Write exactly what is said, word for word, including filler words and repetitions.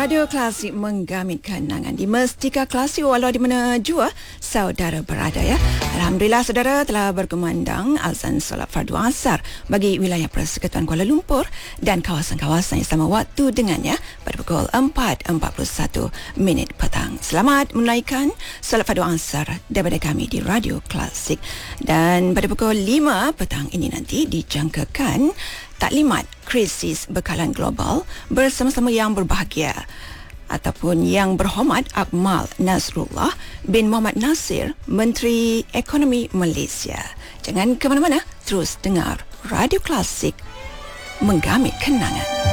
Radio Klasik menggamit kenangan di Mestika Klasik walau di mana jua saudara berada ya. Alhamdulillah saudara telah berkumandang azan solat fardu asar bagi wilayah Persekutuan Kuala Lumpur dan kawasan-kawasan yang sama waktu dengannya pada pukul empat empat puluh satu minit petang. Selamat menunaikan solat fardu asar daripada kami di Radio Klasik. Dan pada pukul lima petang ini nanti dijangkakan taklimat krisis bekalan global bersama-sama yang berbahagia ataupun yang berhormat Akmal Nasrullah bin Muhammad Nasir, Menteri Ekonomi Malaysia. Jangan ke mana-mana, terus dengar Radio Klasik menggamit kenangan.